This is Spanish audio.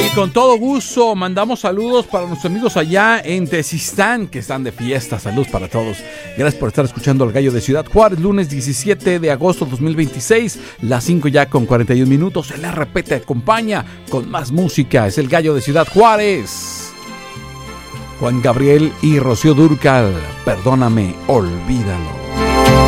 con todo gusto mandamos saludos para nuestros amigos allá en Tezistán, que están de fiesta. Saludos para todos. Gracias por estar escuchando El Gallo de Ciudad Juárez, lunes 17 de agosto 2026, las 5 ya con 41 minutos. El RP te acompaña con más música. Es El Gallo de Ciudad Juárez. Juan Gabriel y Rocío Dúrcal, Perdóname, olvídalo.